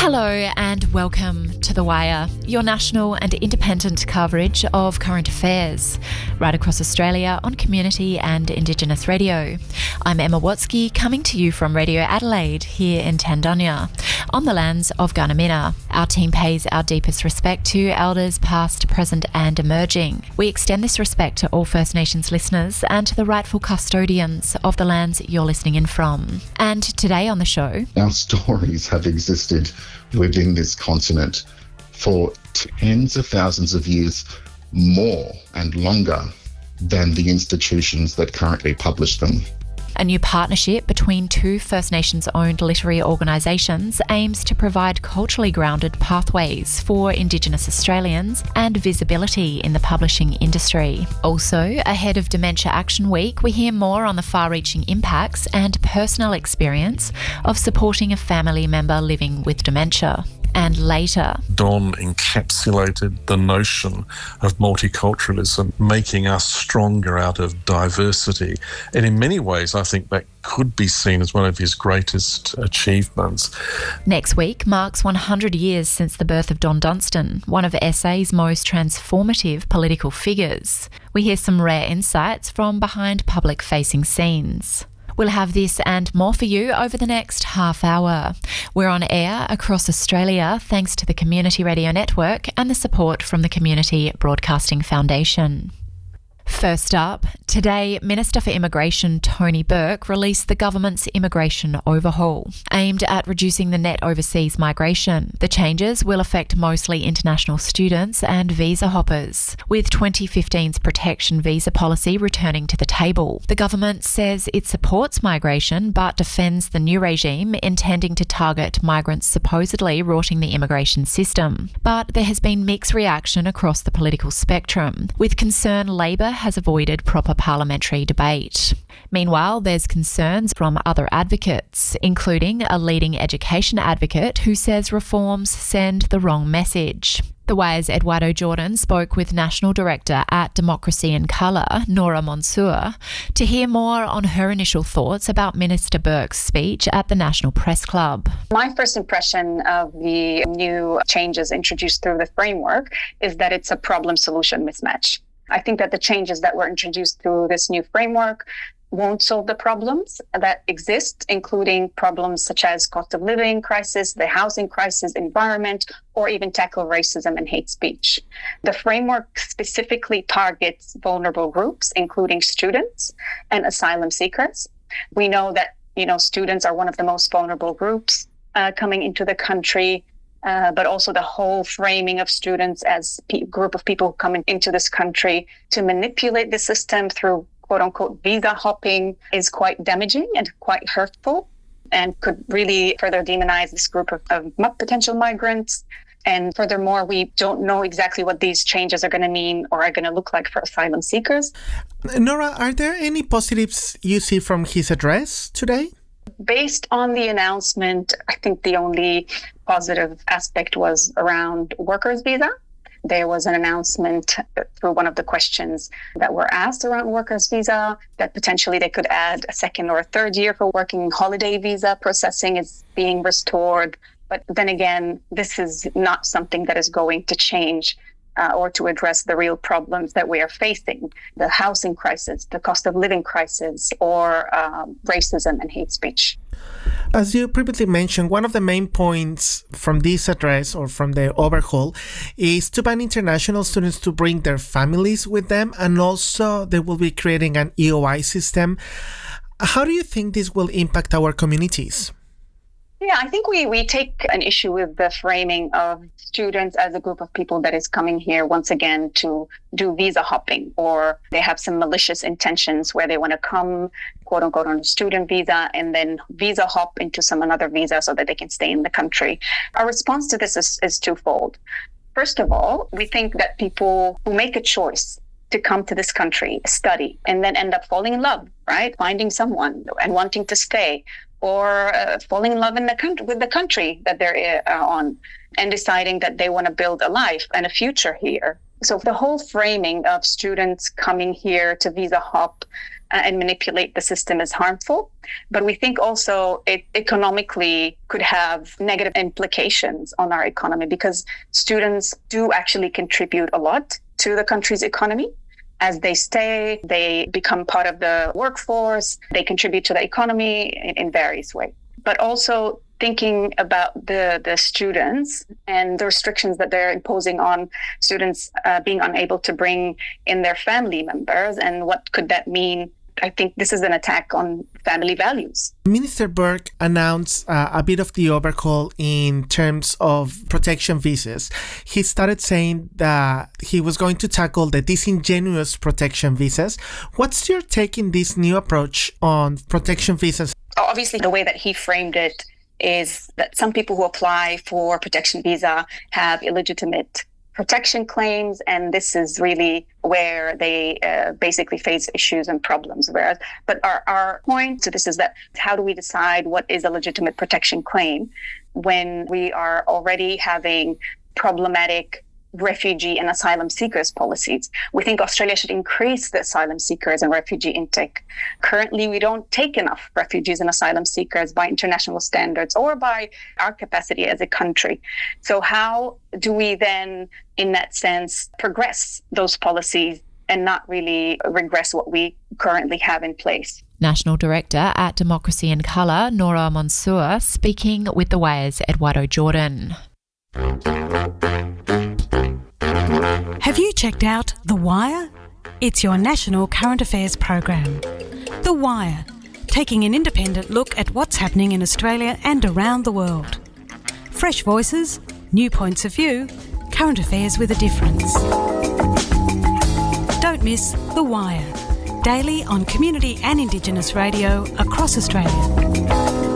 Hello and welcome to The Wire, your national and independent coverage of current affairs, right across Australia on community and Indigenous radio. I'm Emma Watsky, coming to you from Radio Adelaide here in Tandunya, on the lands of Gunamina. Our team pays our deepest respect to elders past, present and emerging. We extend this respect to all First Nations listeners and to the rightful custodians of the lands you're listening in from. And today on the show, our stories have existed within this continent for tens of thousands of years more and longer than the institutions that currently publish them. A new partnership between two First Nations-owned literary organisations aims to provide culturally grounded pathways for Indigenous Australians and visibility in the publishing industry. Also, ahead of Dementia Action Week, we hear more on the far-reaching impacts and personal experience of supporting a family member living with dementia. And later, Don encapsulated the notion of multiculturalism, making us stronger out of diversity. And in many ways, I think that could be seen as one of his greatest achievements. Next week marks 100 years since the birth of Don Dunstan, one of SA's most transformative political figures. We hear some rare insights from behind public-facing scenes. We'll have this and more for you over the next half hour. We're on air across Australia thanks to the Community Radio Network and the support from the Community Broadcasting Foundation. First up, today, Minister for Immigration Tony Burke released the government's immigration overhaul, aimed at reducing the net overseas migration. The changes will affect mostly international students and visa hoppers, with 2015's protection visa policy returning to the table. The government says it supports migration but defends the new regime intending to target migrants supposedly rorting the immigration system. But there has been mixed reaction across the political spectrum, with concern Labor has avoided proper parliamentary debate. Meanwhile, there's concerns from other advocates, including a leading education advocate who says reforms send the wrong message. The Wire's Eduardo Jordan spoke with National Director at Democracy in Colour, Nora Mansour, to hear more on her initial thoughts about Minister Burke's speech at the National Press Club. My first impression of the new changes introduced through the framework is that it's a problem-solution mismatch. I think that the changes that were introduced through this new framework won't solve the problems that exist, including problems such as cost of living crisis, the housing crisis, environment, or even tackle racism and hate speech. The framework specifically targets vulnerable groups, including students and asylum seekers. We know that, students are one of the most vulnerable groups coming into the country. But also the whole framing of students as a group of people coming into this country to manipulate the system through quote-unquote visa hopping is quite damaging and quite hurtful and could really further demonize this group of potential migrants. And furthermore, we don't know exactly what these changes are going to mean or are going to look like for asylum seekers. Nora, are there any positives you see from his address today? Based on the announcement, I think the only positive aspect was around workers' visa. There was an announcement through one of the questions that were asked around workers' visa that potentially they could add a second or a third year for working holiday visa processing is being restored. But then again, this is not something that is going to change or to address the real problems that we are facing, the housing crisis, the cost of living crisis, or racism and hate speech. As you previously mentioned, one of the main points from this address or from the overhaul is to ban international students to bring their families with them, and also they will be creating an EOI system. How do you think this will impact our communities? Yeah, I think we take an issue with the framing of students as a group of people that is coming here once again to do visa hopping, or they have some malicious intentions where they want to come, quote unquote, on a student visa and then visa hop into some another visa so that they can stay in the country. Our response to this is twofold. First of all, we think that people who make a choice to come to this country, study, and then end up falling in love, right? Finding someone and wanting to stay, or falling in love with the country that they're on, and deciding that they want to build a life and a future here. So the whole framing of students coming here to visa hop and manipulate the system is harmful. But we think also it economically could have negative implications on our economy, because students do actually contribute a lot to the country's economy. As they stay, they become part of the workforce, they contribute to the economy in various ways. But also thinking about the students and the restrictions that they're imposing on students being unable to bring in their family members, and what could that mean? I think this is an attack on family values. Minister Burke announced a bit of the overhaul in terms of protection visas. He started saying that he was going to tackle the disingenuous protection visas. What's your take in this new approach on protection visas? Obviously, the way that he framed it is that some people who apply for protection visa have illegitimate protection claims, and this is really where they basically face issues and problems. But our point to this is that how do we decide what is a legitimate protection claim when we are already having problematic refugee and asylum seekers policies? We think Australia should increase the asylum seekers and refugee intake. Currently, we don't take enough refugees and asylum seekers by international standards or by our capacity as a country. So how do we then, in that sense, progress those policies and not really regress what we currently have in place? National Director at Democracy in Colour, Nora Mansour, speaking with The Wire's Eduardo Jordan. Have you checked out The Wire? It's your national current affairs program. The Wire, taking an independent look at what's happening in Australia and around the world. Fresh voices, new points of view, current affairs with a difference. Don't miss The Wire, daily on community and Indigenous radio across Australia.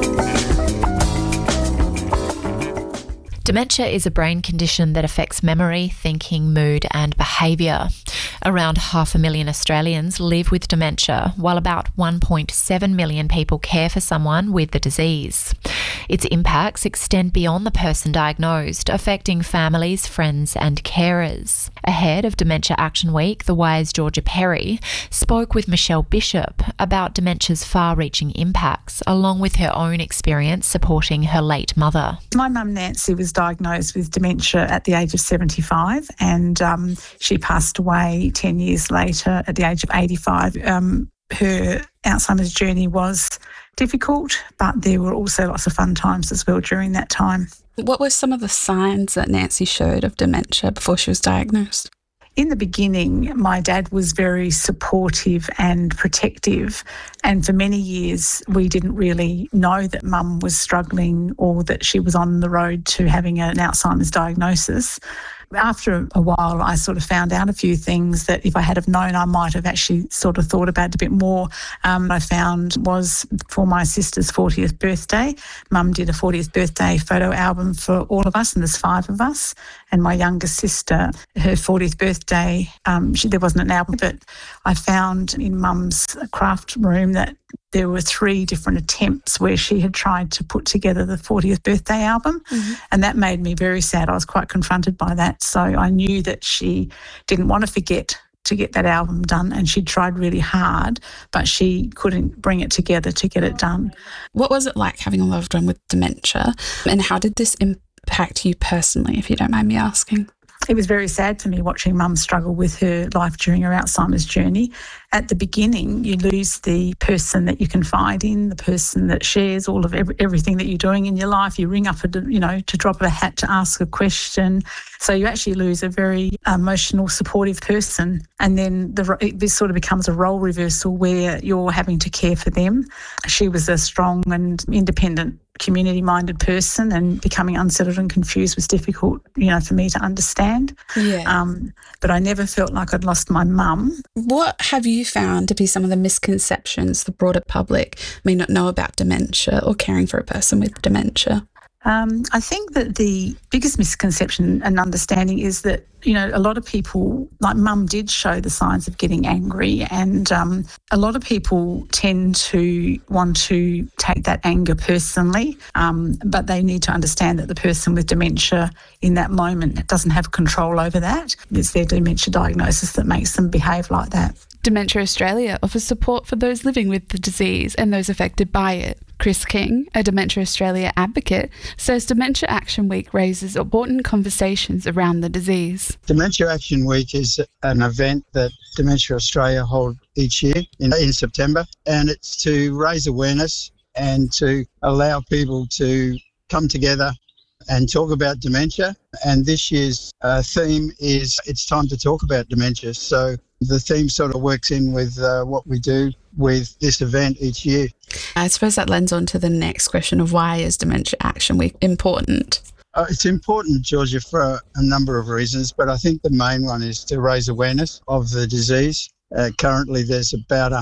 Dementia is a brain condition that affects memory, thinking, mood and behaviour. Around 500,000 Australians live with dementia, while about 1.7 million people care for someone with the disease. Its impacts extend beyond the person diagnosed, affecting families, friends and carers. Ahead of Dementia Action Week, The Wire's Georgia Perry spoke with Michelle Bishop about dementia's far-reaching impacts, along with her own experience supporting her late mother. My mum Nancy was diagnosed with dementia at the age of 75, and she passed away 10 years later at the age of 85. Her Alzheimer's journey was difficult, but there were also lots of fun times as well during that time. What were some of the signs that Nancy showed of dementia before she was diagnosed? In the beginning, my dad was very supportive and protective, and for many years we didn't really know that Mum was struggling or that she was on the road to having an Alzheimer's diagnosis. After a while, I sort of found out a few things that if I had have known, I might have actually sort of thought about it a bit more. I found was for my sister's 40th birthday, Mum did a 40th birthday photo album for all of us, and there's 5 of us. And my younger sister, her 40th birthday, there wasn't an album, but I found in Mum's craft room that there were 3 different attempts where she had tried to put together the 40th birthday album. Mm-hmm. And that made me very sad. I was quite confronted by that. So I knew that she didn't want to forget to get that album done, and she tried really hard, but she couldn't bring it together to get it done. What was it like having a loved one with dementia, and how did this impact you personally, if you don't mind me asking? It was very sad to me watching Mum struggle with her life during her Alzheimer's journey. At the beginning, you lose the person that you confide in, the person that shares all of everything that you're doing in your life. You ring up, to drop a hat, to ask a question. So you actually lose a very emotional, supportive person. And then this sort of becomes a role reversal where you're having to care for them. She was a strong and independent, community-minded person, and becoming unsettled and confused was difficult, for me to understand. Yeah. But I never felt like I'd lost my mum. What have you found to be some of the misconceptions the broader public may not know about dementia or caring for a person with dementia? I think that the biggest misconception and understanding is that, a lot of people, like Mum did show the signs of getting angry, and a lot of people tend to want to take that anger personally, but they need to understand that the person with dementia in that moment doesn't have control over that. It's their dementia diagnosis that makes them behave like that. Dementia Australia offers support for those living with the disease and those affected by it. Chris King, a Dementia Australia advocate, says Dementia Action Week raises important conversations around the disease. Dementia Action Week is an event that Dementia Australia hold each year in September, and it's to raise awareness and to allow people to come together and talk about dementia. And this year's theme is It's Time to Talk About Dementia. So the theme sort of works in with what we do with this event each year. I suppose that lends on to the next question of why is Dementia Action Week important? It's important, Georgia, for a number of reasons, but I think the main one is to raise awareness of the disease. Currently, there's about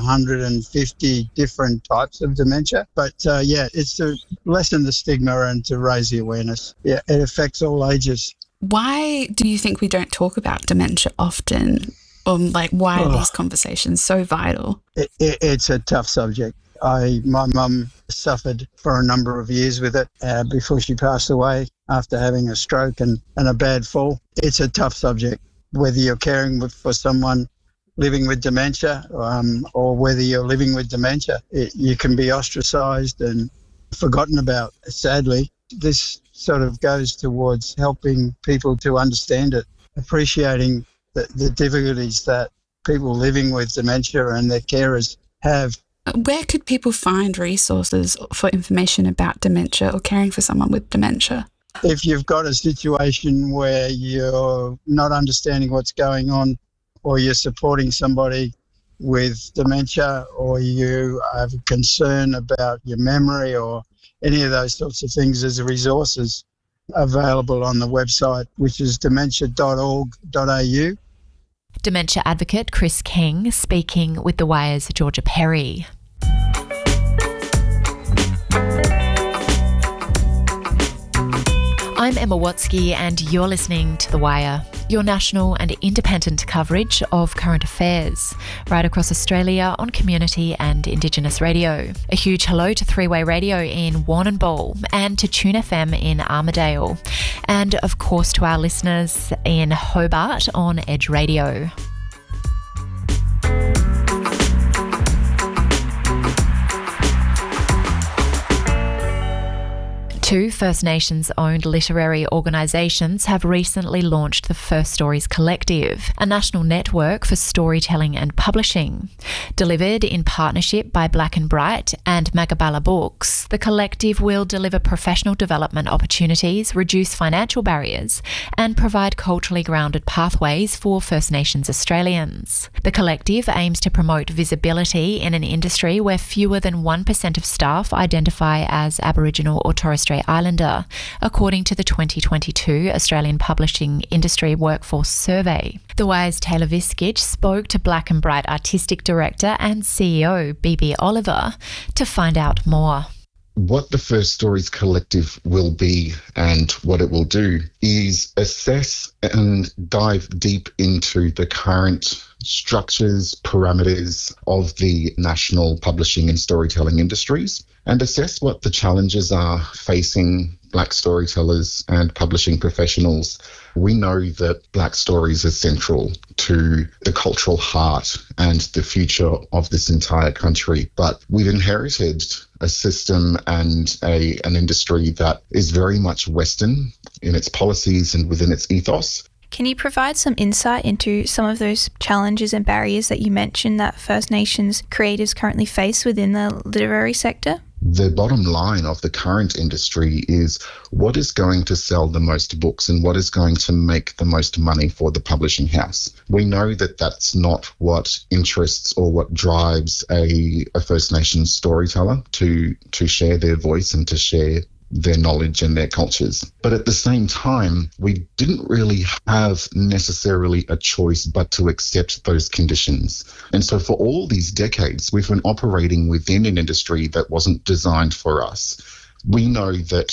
150 different types of dementia. But, it's to lessen the stigma and to raise the awareness. Yeah, it affects all ages. Why do you think we don't talk about dementia often? Why are these conversations so vital? It's a tough subject. My mum suffered for a number of years with it before she passed away after having a stroke and a bad fall. It's a tough subject, whether you're caring for someone living with dementia or whether you're living with dementia. You can be ostracised and forgotten about, sadly. This sort of goes towards helping people to understand it, appreciating the difficulties that people living with dementia and their carers have. Where could people find resources for information about dementia or caring for someone with dementia? If you've got a situation where you're not understanding what's going on, or you're supporting somebody with dementia, or you have a concern about your memory or any of those sorts of things, there's resources available on the website, which is dementia.org.au. Dementia advocate Chris King speaking with The Wire's Georgia Perry. I'm Emma Watsky and you're listening to The Wire, your national and independent coverage of current affairs, right across Australia on community and Indigenous radio. A huge hello to Three-Way Radio in Warrnambool and to Tune FM in Armidale. And of course to our listeners in Hobart on Edge Radio. Two First Nations-owned literary organisations have recently launched the First Stories Collective, a national network for storytelling and publishing. Delivered in partnership by Black and Bright and Magabala Books, the collective will deliver professional development opportunities, reduce financial barriers, and provide culturally grounded pathways for First Nations Australians. The collective aims to promote visibility in an industry where fewer than 1% of staff identify as Aboriginal or Torres Strait Islander, according to the 2022 Australian Publishing Industry Workforce Survey. The Wire's Taylor Viskich spoke to Black and Bright Artistic Director and CEO BB Oliver to find out more. What the First Stories Collective will be and what it will do is assess and dive deep into the current structures, parameters of the national publishing and storytelling industries and assess what the challenges are facing Black storytellers and publishing professionals. We know that Black stories are central to the cultural heart and the future of this entire country, but we've inherited a system and an industry that is very much Western in its policies and within its ethos. Can you provide some insight into some of those challenges and barriers that you mentioned that First Nations creators currently face within the literary sector? The bottom line of the current industry is what is going to sell the most books and what is going to make the most money for the publishing house. We know that that's not what interests or what drives a First Nations storyteller to share their voice and to share their knowledge and their cultures. But at the same time, we didn't really have necessarily a choice but to accept those conditions. And so for all these decades, we've been operating within an industry that wasn't designed for us. We know that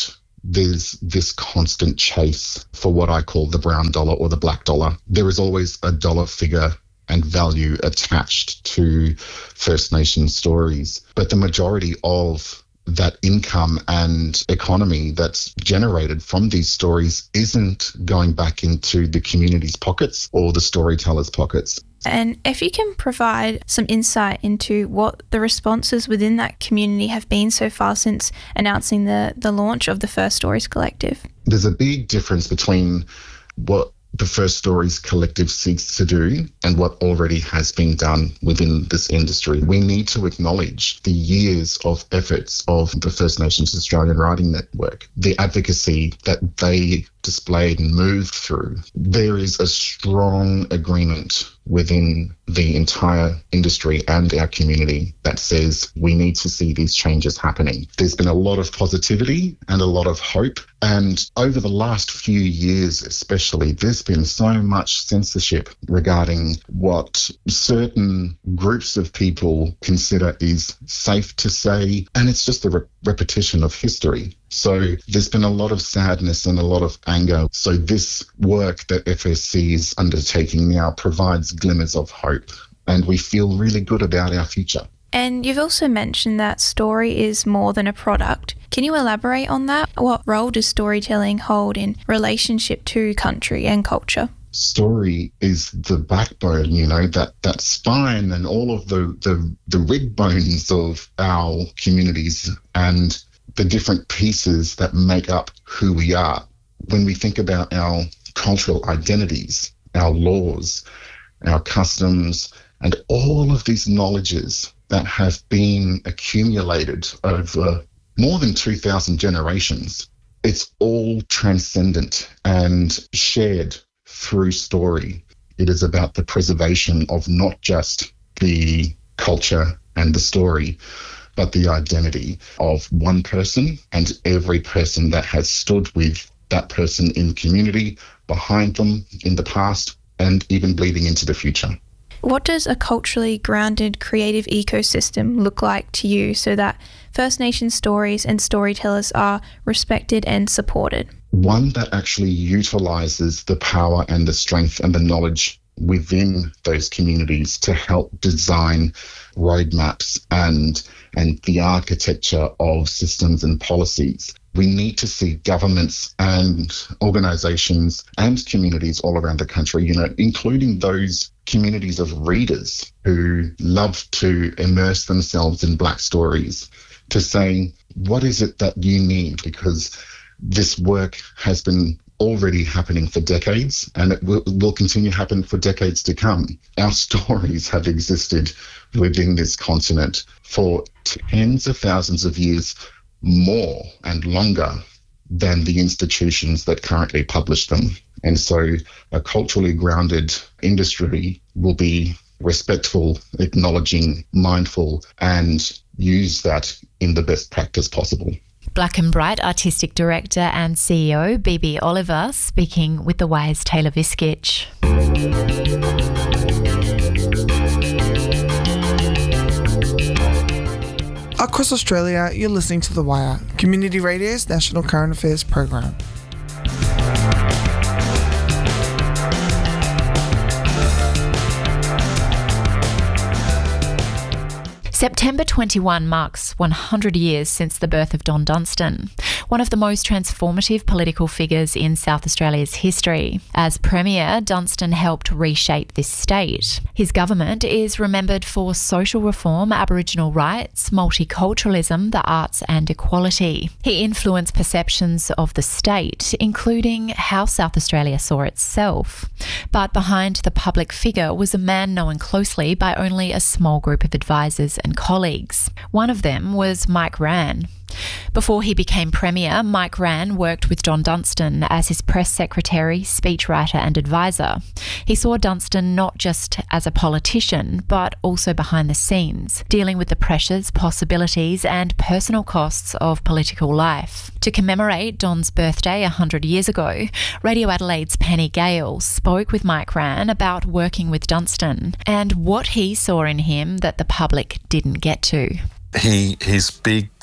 there's this constant chase for what I call the brown dollar or the black dollar. There is always a dollar figure and value attached to First Nations stories. But the majority of that income and economy that's generated from these stories isn't going back into the community's pockets or the storytellers' pockets. And if you can provide some insight into what the responses within that community have been so far since announcing the launch of the First Stories Collective. There's a big difference between what the First Stories Collective seeks to do and what already has been done within this industry. We need to acknowledge the years of efforts of the First Nations Australian Writing Network, the advocacy that they displayed and moved through. There is a strong agreement within the entire industry and our community that says we need to see these changes happening. There's been a lot of positivity and a lot of hope. And over the last few years especially, there's been so much censorship regarding what certain groups of people consider is safe to say. And it's just a repetition of history. So there's been a lot of sadness and a lot of anger. So this work that FSC is undertaking now provides glimmers of hope, and we feel really good about our future. And you've also mentioned that story is more than a product. Can you elaborate on that? What role does storytelling hold in relationship to country and culture? Story is the backbone, that spine and all of the rib bones of our communities and the different pieces that make up who we are. When we think about our cultural identities, our laws, our customs, and all of these knowledges that have been accumulated over more than 2,000 generations, it's all transcendent and shared through story. It is about the preservation of not just the culture and the story, but the identity of one person and every person that has stood with that person in the community, behind them in the past, and even bleeding into the future. What does a culturally grounded creative ecosystem look like to you so that First Nations stories and storytellers are respected and supported? One that actually utilises the power and the strength and the knowledge within those communities to help design roadmaps and the architecture of systems and policies. We need to see governments and organisations and communities all around the country, including those communities of readers who love to immerse themselves in Black stories, to say, what is it that you need? Because this work has been already happening for decades, and it will continue to happen for decades to come. Our stories have existed within this continent for tens of thousands of years more and longer than the institutions that currently publish them. And so a culturally grounded industry will be respectful, acknowledging, mindful, and use that in the best practice possible. Black and Bright Artistic Director and CEO Bibi Oliver speaking with The Wire's Taylor Viskich. Across Australia, you're listening to The Wire, Community Radio's national current affairs program. September 21 marks 100 years since the birth of Don Dunstan, one of the most transformative political figures in South Australia's history. As Premier, Dunstan helped reshape this state. His government is remembered for social reform, Aboriginal rights, multiculturalism, the arts and equality. He influenced perceptions of the state, including how South Australia saw itself. But behind the public figure was a man known closely by only a small group of advisors and colleagues. One of them was Mike Rann. Before he became Premier, Mike Rann worked with Don Dunstan as his press secretary, speechwriter and advisor. He saw Dunstan not just as a politician, but also behind the scenes, dealing with the pressures, possibilities and personal costs of political life. To commemorate Don's birthday 100 years ago, Radio Adelaide's Penny Gale spoke with Mike Rann about working with Dunstan and what he saw in him that the public didn't get to. His big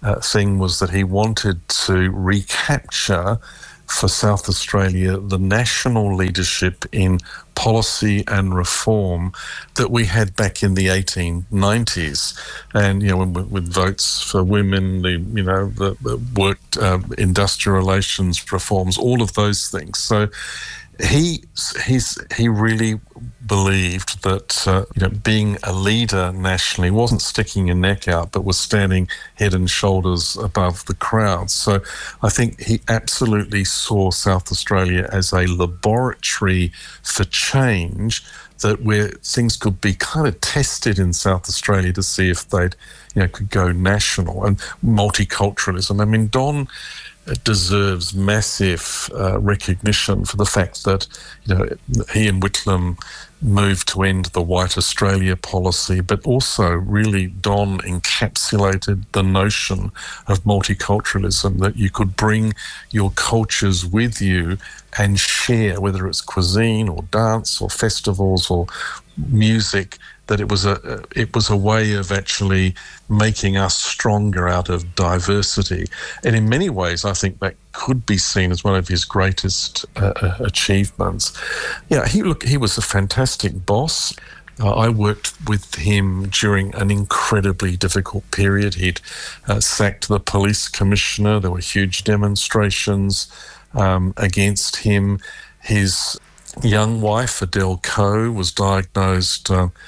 thing was that he wanted to recapture for South Australia the national leadership in policy and reform that we had back in the 1890s. And, with votes for women, the work, industrial relations reforms, all of those things. So he really believed that being a leader nationally wasn't sticking your neck out, but was standing head and shoulders above the crowd. So I think he absolutely saw South Australia as a laboratory for change, that where things could be kind of tested in South Australia to see if they'd could go national. And multiculturalism. I mean, Don deserves massive recognition for the fact that he and Whitlam moved to end the White Australia policy, but also really Don encapsulated the notion of multiculturalism, that you could bring your cultures with you and share, whether it's cuisine or dance or festivals or music, that it was a way of actually making us stronger out of diversity. And in many ways, I think that could be seen as one of his greatest achievements. Yeah, he was a fantastic boss. I worked with him during an incredibly difficult period. He'd sacked the police commissioner. There were huge demonstrations against him. His young wife, Adele Coe, was diagnosed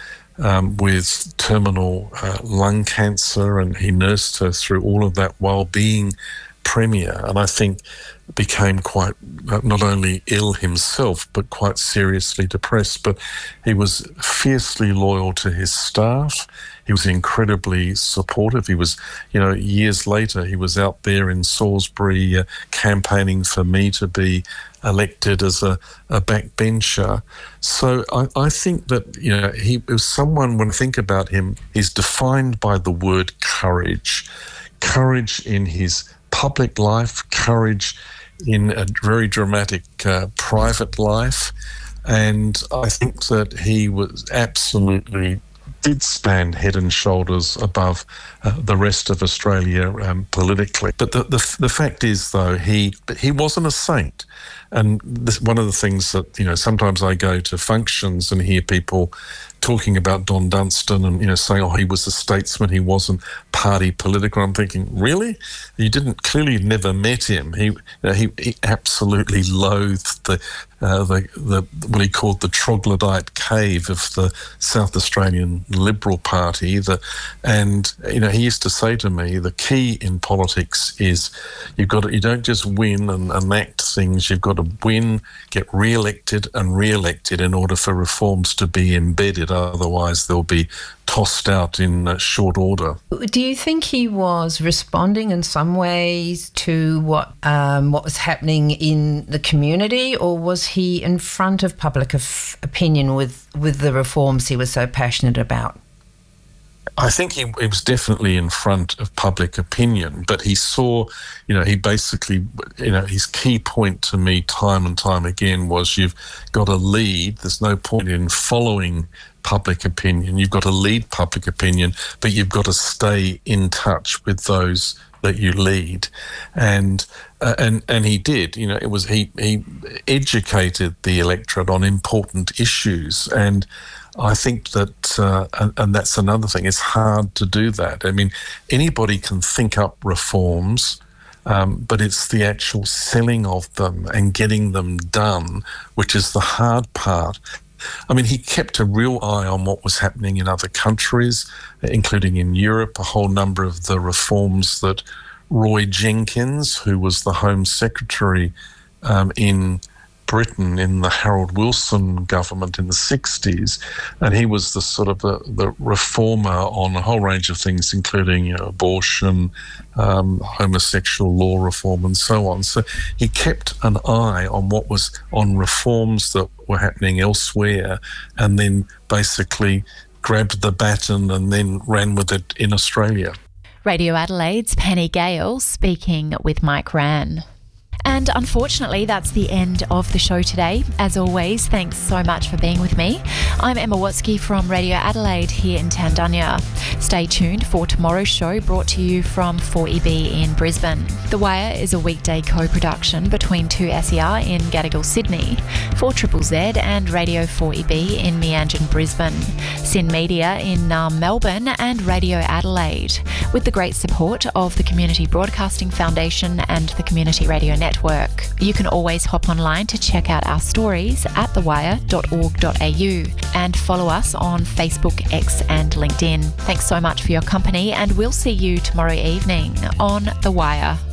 with terminal lung cancer, and he nursed her through all of that while being Premier, and I think became quite not only ill himself, but quite seriously depressed. But he was fiercely loyal to his staff. He was incredibly supportive. He was, years later, he was out there in Salisbury campaigning for me to be elected as a backbencher. So I think that, he was someone, when I think about him, he's defined by the word courage. Courage in his public life, courage in a very dramatic private life. And I think that he was absolutely did stand head and shoulders above the rest of Australia politically. But the fact is, though, he wasn't a saint. And one of the things that, sometimes I go to functions and hear people talking about Don Dunstan and, saying, oh, he was a statesman, he wasn't party political. I'm thinking, really? You clearly never met him. He absolutely loathed the what he called the troglodyte cave of the South Australian Liberal Party. And he used to say to me, the key in politics is you don't just win and enact things, you've got to win, get re-elected and re-elected in order for reforms to be embedded. Otherwise, they'll be tossed out in short order. Do you think he was responding in some ways to what was happening in the community, or was he in front of public opinion with the reforms he was so passionate about? I think he was definitely in front of public opinion, but he saw, he basically, his key point to me time and time again was you've got to lead. There's no point in following public opinion. You've got to lead public opinion, but you've got to stay in touch with those that you lead. And he did. He educated the electorate on important issues. And I think that, and that's another thing, it's hard to do that. I mean, anybody can think up reforms, but it's the actual selling of them and getting them done, which is the hard part. I mean, he kept a real eye on what was happening in other countries, including in Europe, a whole number of the reforms that Roy Jenkins, who was the Home Secretary in Britain in the Harold Wilson government in the 60s, and he was the sort of the reformer on a whole range of things, including abortion, homosexual law reform, and so on. So he kept an eye on what was on reforms that were happening elsewhere, and then basically grabbed the baton and then ran with it in Australia. Radio Adelaide's Penny Gale speaking with Mike Rann. And unfortunately, that's the end of the show today. As always, thanks so much for being with me. I'm Emma Watsky from Radio Adelaide here in Tandunya. Stay tuned for tomorrow's show, brought to you from 4EB in Brisbane. The Wire is a weekday co-production between 2SER in Gadigal, Sydney, 4ZZZ and Radio 4EB in Meanjin, Brisbane, SYN Media in Naarm, Melbourne and Radio Adelaide, with the great support of the Community Broadcasting Foundation and the Community Radio Network. You can always hop online to check out our stories at thewire.org.au and follow us on Facebook, X and LinkedIn. Thanks so much for your company, and we'll see you tomorrow evening on The Wire.